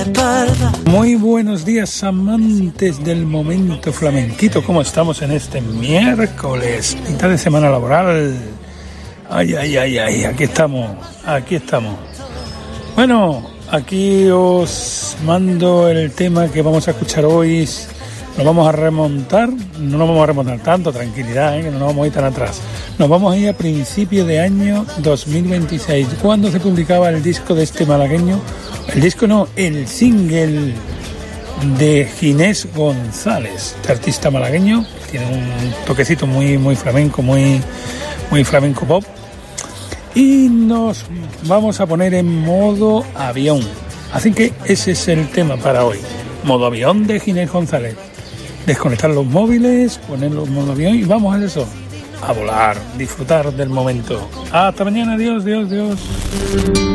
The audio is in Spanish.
parda. Muy buenos días, amantes del momento flamenquito. ¿Cómo estamos en este miércoles? Mitad de semana laboral. Ay, aquí estamos. Bueno, aquí os mando el tema que vamos a escuchar hoy. Nos vamos a remontar, no nos vamos a remontar tanto, tranquilidad, que no nos vamos a ir tan atrás. Nos vamos a ir a principios de año 2026, cuando se publicaba el disco de este malagueño. El disco no, el single de Ginés González, este artista malagueño, tiene un toquecito muy flamenco, muy flamenco pop. Y nos vamos a poner en modo avión. Así que ese es el tema para hoy. Modo avión de Ginés González. Desconectar los móviles, ponerlos en modo avión y vamos a eso. A volar, disfrutar del momento. Hasta mañana, adiós.